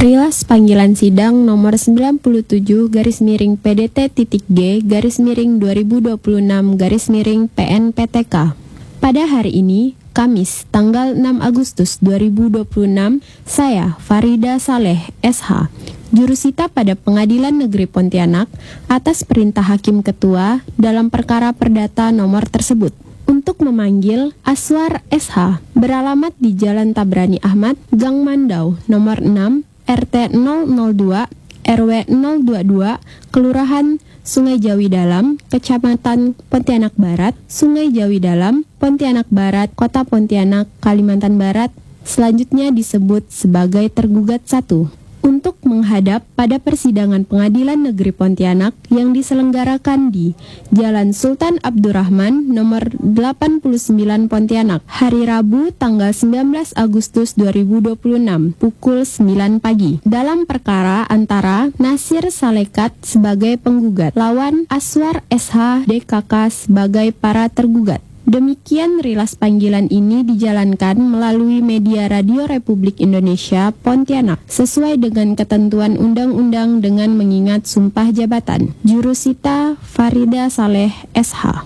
Rilas panggilan sidang nomor 97/PDT-G/2026/PNPTK. Pada hari ini, Kamis, tanggal 6 Agustus 2026, saya, Farida Saleh, SH, jurusita pada Pengadilan Negeri Pontianak atas perintah Hakim Ketua dalam perkara perdata nomor tersebut, untuk memanggil Aswar SH, beralamat di Jalan Tabrani Ahmad, Gang Mandau, nomor 6, RT 002, RW 022, Kelurahan Sungai Jawi Dalam, Kecamatan Pontianak Barat, Sungai Jawi Dalam, Pontianak Barat, Kota Pontianak, Kalimantan Barat, selanjutnya disebut sebagai tergugat 1, untuk menghadap pada persidangan Pengadilan Negeri Pontianak yang diselenggarakan di Jalan Sultan Abdurrahman nomor 89 Pontianak, hari Rabu tanggal 19 Agustus 2026 pukul 9 pagi, dalam perkara antara Nasir Salekat sebagai penggugat lawan Aswar SH DKK sebagai para tergugat. Demikian rilas panggilan ini dijalankan melalui media Radio Republik Indonesia Pontianak sesuai dengan ketentuan undang-undang dengan mengingat sumpah jabatan. Jurusita Farida Saleh SH.